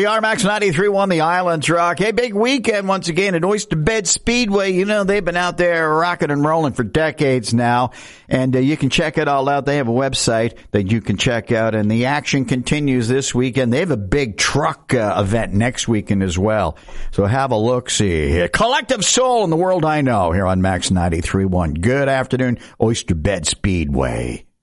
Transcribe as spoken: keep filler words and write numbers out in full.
We are Max ninety-three point one, the Islands Rock. Hey, big weekend once again at Oyster Bed Speedway. You know, they've been out there rocking and rolling for decades now, and uh, you can check it all out. They have a website that you can check out, and the action continues this weekend. They have a big truck uh, event next weekend as well, so have a look-see. Collective Soul in the World I Know here on Max ninety-three point one. Good afternoon, Oyster Bed Speedway.